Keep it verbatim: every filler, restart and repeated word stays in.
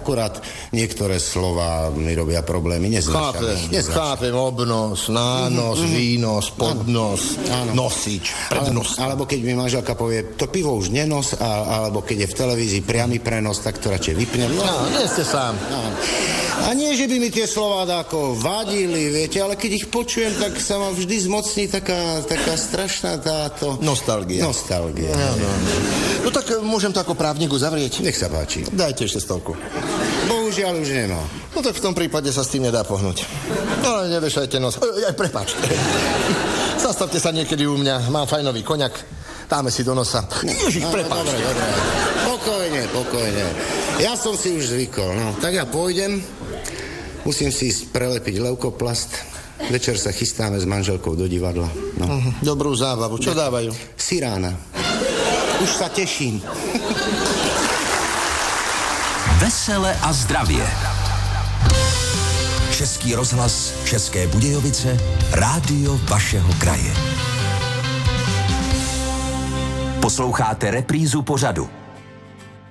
akurát niektoré slova mi robia problémy, neznášam ich. Chápem, chápem, obnos, nános, mm-hmm. výnos, podnos, áno. Nosič, prednos. Ale, alebo keď mi manželka povie, to pivo už nenos, a, alebo keď je v televízii priamy prenos, tak to radšej vypnem. No, no nie ste sám. No. A nie, že by mi tie slová dáko vadili, viete, ale keď ich počujem, tak sa ma vždy zmocní taká, taká strašná táto... Nostalgia. Nostalgia. No, no. no tak môžem to ako právniku zavrieť. Nech sa páči. Dajte ešte stovku. Bohužiaľ už nemá. No tak v tom prípade sa s tým nedá pohnúť. No ale nevešajte nos. Aj prepáčte. Zastavte sa niekedy u mňa. Mám fajnový koňak. Dáme si do nosa. Ježiš, no, prepáčte. Dobre, dobre. Pokojne, pokojne. Ja som si už zvykol. No, tak ja pôjdem. Musím si ísť prelepiť leukoplast. Večer sa chystáme s manželkou do divadla. No. Uh-huh. Dobrú zábavu. Čo dávajú? Sirána. Už sa teším. Vesele a zdravě. Český rozhlas České Budějovice, rádio vašeho kraje. Posloucháte reprízu pořadu.